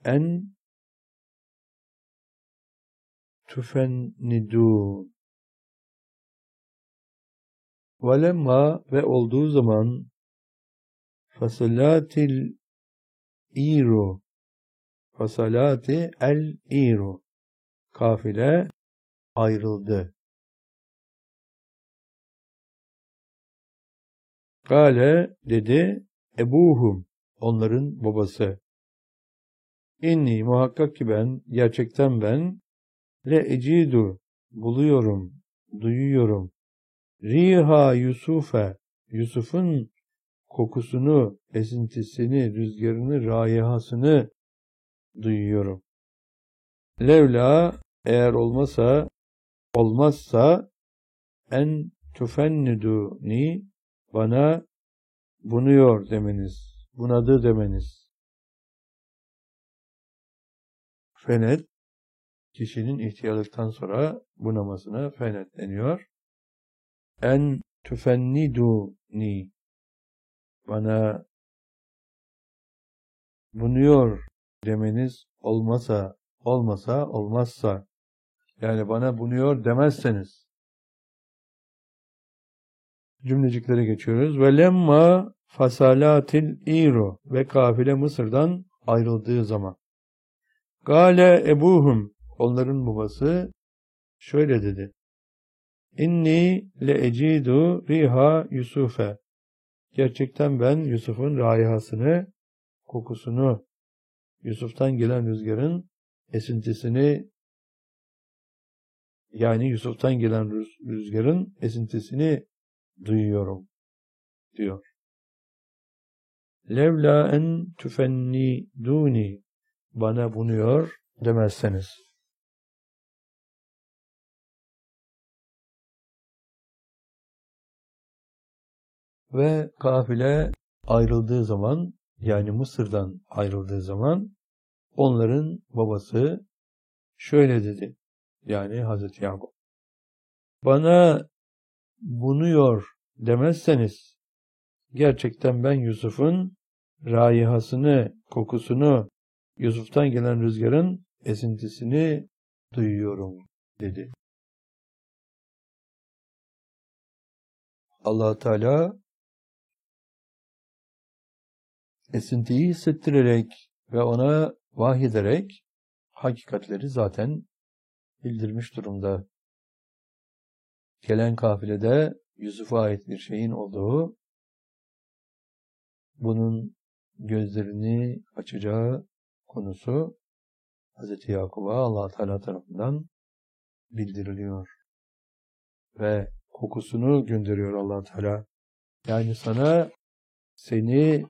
en tufennidu. Velemma ve olduğu zaman fasalatil iru. Fasalati el iru. Kafile ayrıldı. Kale dedi ebuhum. Onların babası. İnni muhakkak ki ben, gerçekten ben, le ecidu, buluyorum, duyuyorum. Riha Yusufe, Yusuf'un kokusunu, esintisini, rüzgarını, raihasını duyuyorum. Levla, eğer olmazsa, en tufenniduni, bana bunuyor demeniz, bunadı demeniz. Fenet, kişinin ihtiyarlıktan sonra bunamasına fenet deniyor. En tufenniduni, bana bunuyor demeniz olmazsa, yani bana bunuyor demezseniz. Cümleciklere geçiyoruz. Ve lemma fasalatil iru, ve kafile Mısır'dan ayrıldığı zaman. Gale ebuhum, onların babası şöyle dedi. İnni le ecidu riha Yusufe. Gerçekten ben Yusuf'un raihasını, kokusunu, Yusuf'tan gelen rüzgarın esintisini, yani Yusuf'tan gelen rüzgarın esintisini duyuyorum diyor. Levla en tufenniduni, bana bunuyor demezseniz. Ve kafile ayrıldığı zaman, yani Mısır'dan ayrıldığı zaman, onların babası şöyle dedi, yani Hazreti Yakup. Bana bunuyor demezseniz, gerçekten ben Yusuf'un raihasını, kokusunu, Yusuf'tan gelen rüzgarın esintisini duyuyorum dedi. Allah Teala esintiyi hissettirerek ve ona vahyederek hakikatleri zaten bildirmiş durumda. Gelen kafilede Yusuf'a ait bir şeyin olduğu, bunun gözlerini açacağı konusu Hz. Yakup'a Allah Teala tarafından bildiriliyor. Ve kokusunu gönderiyor Allah Teala. Yani seni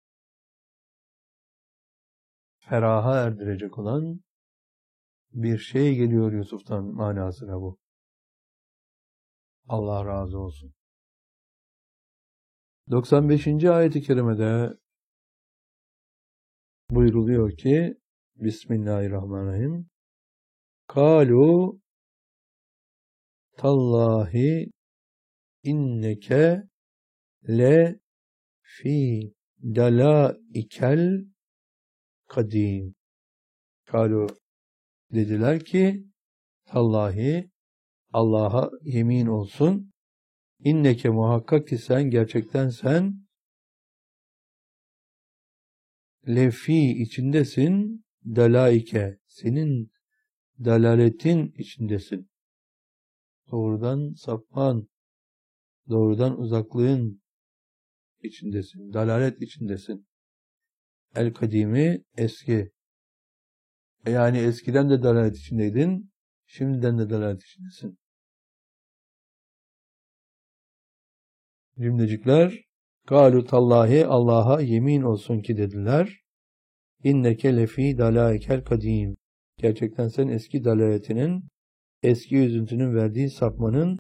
feraha erdirecek olan bir şey geliyor Yusuf'tan, manasına bu. Allah razı olsun. 95. ayet-i kerimede buyruluyor ki Bismillahirrahmanirrahim. Kalu tallahi inneke le fi dalaikel kadim. Kalu, dediler ki tallahi, Allah'a yemin olsun, inneke, muhakkak ki sen, gerçekten sen, lefi, içindesin, dalaike, senin dalaletin içindesin. Doğrudan sapman, doğrudan uzaklığın içindesin, dalalet içindesin. El kadimi, eski. Yani eskiden de dalalet içindeydin, şimdiden de dalalet içindesin. Cümlecikler, Galu tallahi, Allah'a yemin olsun ki dediler, inneke lefi dalaikel kadim. Gerçekten sen eski dalaletinin, eski üzüntünün verdiği sapmanın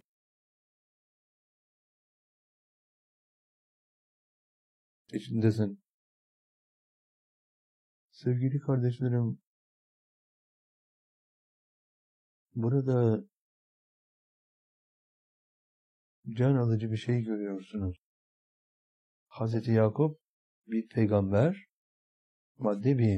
içindesin. Sevgili kardeşlerim, burada can alıcı bir şey görüyorsunuz. Hazreti Yakup bir peygamber, madde bir